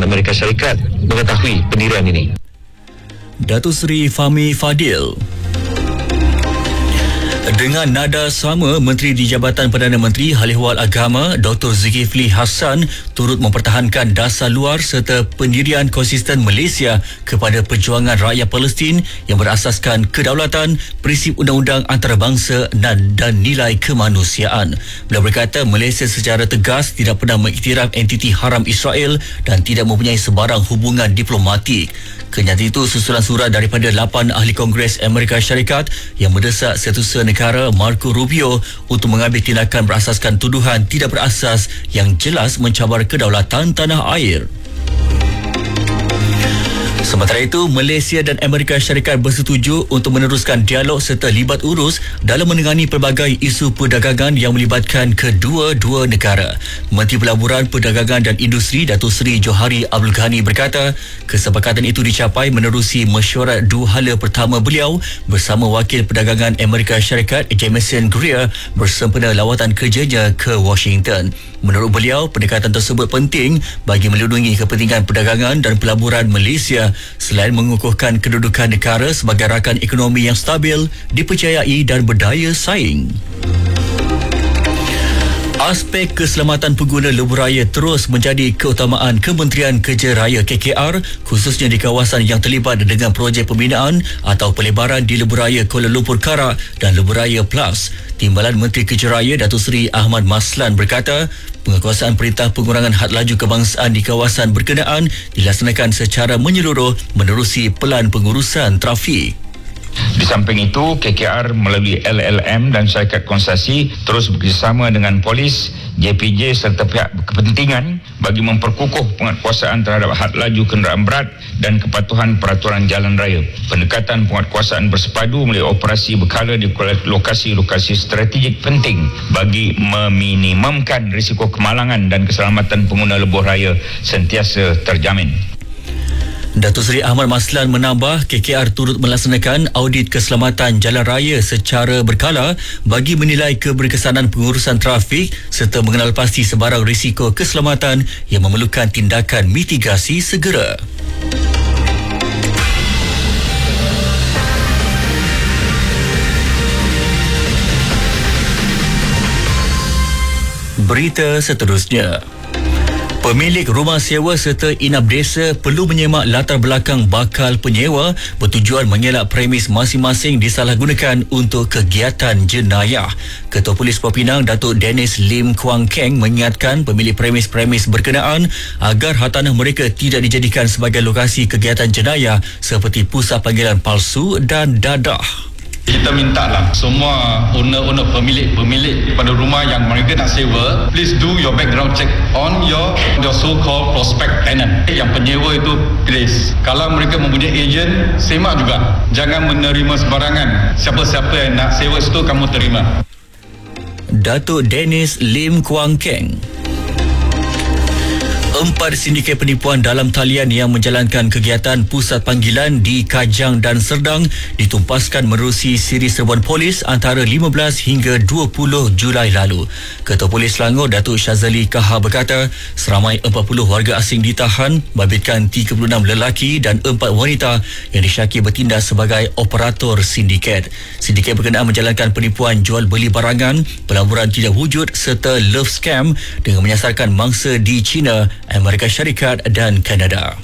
Kerajaan Amerika Syarikat mengetahui pendirian ini. Datuk Seri Fahmi Fadil. Dengan nada sama, Menteri di Jabatan Perdana Menteri Halihwal Agama Dr. Zulkifli Hassan turut mempertahankan dasar luar serta pendirian konsisten Malaysia kepada perjuangan rakyat Palestin yang berasaskan kedaulatan, prinsip undang-undang antarabangsa dan nilai kemanusiaan. Beliau berkata Malaysia secara tegas tidak pernah mengiktiraf entiti haram Israel dan tidak mempunyai sebarang hubungan diplomatik. Kenyataan itu susulan surat daripada 8 ahli Kongres Amerika Syarikat yang mendesak Setiausaha Negara Marco Rubio untuk mengambil tindakan berasaskan tuduhan tidak berasas yang jelas mencabar kedaulatan tanah air. Sementara itu, Malaysia dan Amerika Syarikat bersetuju untuk meneruskan dialog serta libat urus dalam menangani pelbagai isu perdagangan yang melibatkan kedua-dua negara. Menteri Pelaburan, Perdagangan dan Industri Datuk Seri Johari Abdul Ghani berkata, kesepakatan itu dicapai menerusi mesyuarat dua hala pertama beliau bersama Wakil Perdagangan Amerika Syarikat Jameson Greer bersempena lawatan kerjanya ke Washington. Menurut beliau, pendekatan tersebut penting bagi melindungi kepentingan perdagangan dan pelaburan Malaysia selain mengukuhkan kedudukan negara sebagai rakan ekonomi yang stabil, dipercayai dan berdaya saing. Aspek keselamatan pengguna lebuh raya terus menjadi keutamaan Kementerian Kerja Raya KKR, khususnya di kawasan yang terlibat dengan projek pembinaan atau pelebaran di lebuh raya Kuala Lumpur Karak dan lebuh raya Plus. Timbalan Menteri Kerja Raya Datuk Seri Ahmad Maslan berkata, penguasaan perintah pengurangan had laju kebangsaan di kawasan berkenaan dilaksanakan secara menyeluruh menerusi pelan pengurusan trafik. Di samping itu, KKR melalui LLM dan syarikat konsesi terus bekerjasama dengan polis, JPJ serta pihak kepentingan bagi memperkukuh penguatkuasaan terhadap had laju kenderaan berat dan kepatuhan peraturan jalan raya. Pendekatan penguatkuasaan bersepadu melalui operasi berkala di lokasi-lokasi strategik penting bagi meminimumkan risiko kemalangan dan keselamatan pengguna lebuh raya sentiasa terjamin. Datuk Seri Ahmad Maslan menambah KKR turut melaksanakan audit keselamatan jalan raya secara berkala bagi menilai keberkesanan pengurusan trafik serta mengenal pasti sebarang risiko keselamatan yang memerlukan tindakan mitigasi segera. Berita seterusnya. Pemilik rumah sewa serta inap desa perlu menyemak latar belakang bakal penyewa bertujuan mengelak premis masing-masing disalahgunakan untuk kegiatan jenayah. Ketua Polis Pulau Pinang Datuk Dennis Lim Kuang Keng mengingatkan pemilik premis-premis berkenaan agar hartanah mereka tidak dijadikan sebagai lokasi kegiatan jenayah seperti pusat panggilan palsu dan dadah. Kita minta lah semua owner pemilik pada rumah yang mereka nak sewa, please do your background check on your so-called prospect tenant. Yang penyewa itu please, kalau mereka mempunyai ejen, semak juga. Jangan menerima sebarangan. Siapa-siapa yang nak sewa itu kamu terima. Datuk Dennis Lim Kuang Keng. 4 sindiket penipuan dalam talian yang menjalankan kegiatan pusat panggilan di Kajang dan Serdang ditumpaskan menerusi siri serbuan polis antara 15 hingga 20 Julai lalu. Ketua Polis Selangor Datuk Syazali Kaha berkata, seramai 40 warga asing ditahan, membabitkan 36 lelaki dan 4 wanita yang disyaki bertindak sebagai operator sindiket. Sindiket berkenaan menjalankan penipuan jual beli barangan, pelaburan tidak wujud serta love scam dengan menyasarkan mangsa di China, Amerika Syarikat dan Kanada.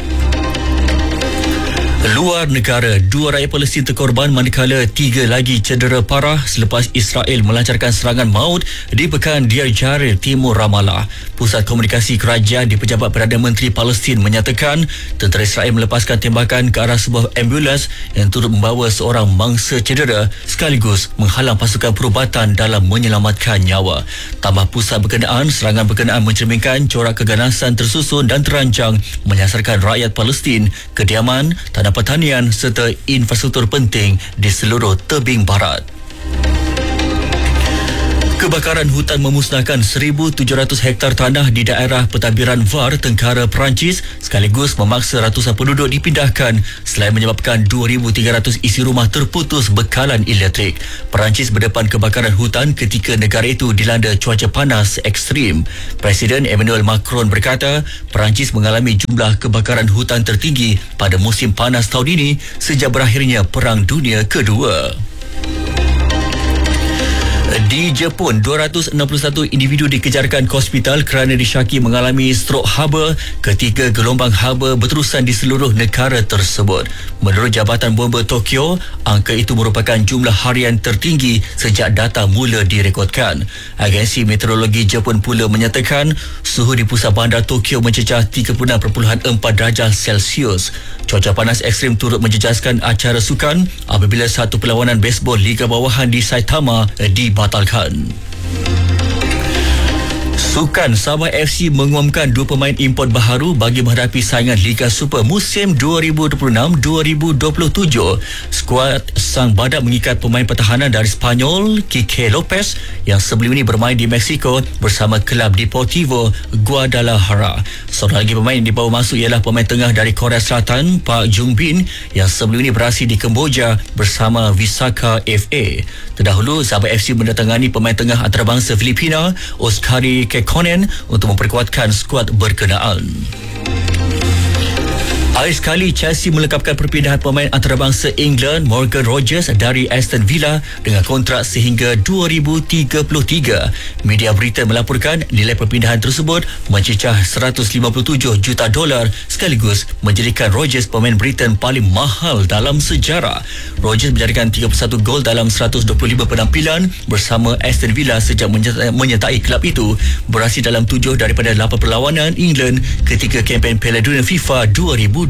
Luar negara, 2 rakyat Palestin terkorban manakala 3 lagi cedera parah selepas Israel melancarkan serangan maut di pekan Deir Jarir, timur Ramallah. Pusat Komunikasi Kerajaan di Pejabat Perdana Menteri Palestin menyatakan tentera Israel melepaskan tembakan ke arah sebuah ambulans yang turut membawa seorang mangsa cedera sekaligus menghalang pasukan perubatan dalam menyelamatkan nyawa. Tambah pusat berkenaan, serangan berkenaan mencerminkan corak keganasan tersusun dan terancang menyasarkan rakyat Palestin, kediaman, tanah pertanian serta infrastruktur penting di seluruh tebing barat. Kebakaran hutan memusnahkan 1,700 hektar tanah di daerah pentadbiran VAR tengkara Perancis sekaligus memaksa ratusan penduduk dipindahkan selain menyebabkan 2,300 isi rumah terputus bekalan elektrik. Perancis berdepan kebakaran hutan ketika negara itu dilanda cuaca panas ekstrim. Presiden Emmanuel Macron berkata Perancis mengalami jumlah kebakaran hutan tertinggi pada musim panas tahun ini sejak berakhirnya Perang Dunia Kedua. Di Jepun, 261 individu dikejarkan ke hospital kerana disyaki mengalami strok haba ketika gelombang haba berterusan di seluruh negara tersebut. Menurut Jabatan Bomba Tokyo, angka itu merupakan jumlah harian tertinggi sejak data mula direkodkan. Agensi Meteorologi Jepun pula menyatakan suhu di pusat bandar Tokyo mencecah 36.4 darjah Celsius. Cuaca panas ekstrim turut menjejaskan acara sukan apabila satu perlawanan baseball Liga Bawahan di Saitama dibatalkan. Sukan Sabah FC mengumumkan 2 pemain import baharu bagi menghadapi saingan Liga Super musim 2026-2027. Skuad Sang Badak mengikat pemain pertahanan dari Spanyol, Quique Lopez, yang sebelum ini bermain di Mexico bersama kelab Deportivo Guadalajara. Seorang lagi pemain yang dibawa masuk ialah pemain tengah dari Korea Selatan, Park Jung Bin, yang sebelum ini beraksi di Kemboja bersama Visaka FA. Terdahulu, Sabah FC mendatangani pemain tengah antarabangsa Filipina, Oskari Kekkonen, untuk memperkuatkan skuad berkenaan. Akhir sekali, Chelsea melengkapkan perpindahan pemain antarabangsa England Morgan Rogers dari Aston Villa dengan kontrak sehingga 2033. Media Britain melaporkan nilai perpindahan tersebut mencecah $157 juta sekaligus menjadikan Rogers pemain Britain paling mahal dalam sejarah. Rogers menjadikan 31 gol dalam 125 penampilan bersama Aston Villa sejak menyertai kelab itu, beraksi dalam 7 daripada 8 perlawanan England ketika kempen Piala Dunia FIFA 2026.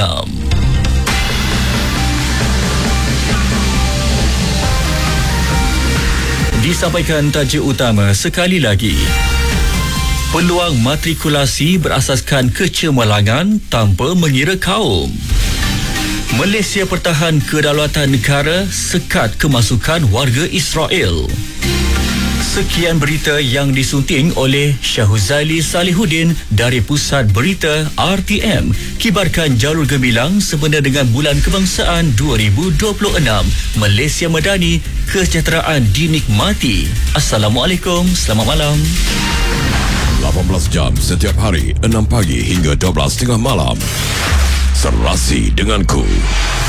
Disampaikan tajuk utama sekali lagi. Peluang matrikulasi berasaskan kecemerlangan tanpa mengira kaum. Malaysia pertahan kedaulatan negara, sekat kemasukan warga Israel. Sekian berita yang disunting oleh Syahuzali Salihuddin dari Pusat Berita RTM. Kibarkan jalur gemilang sempena dengan Bulan Kebangsaan 2026. Malaysia Madani, kesejahteraan dinikmati. Assalamualaikum, selamat malam. 18 jam setiap hari, 6 pagi hingga 12.30 malam. Serasi denganku.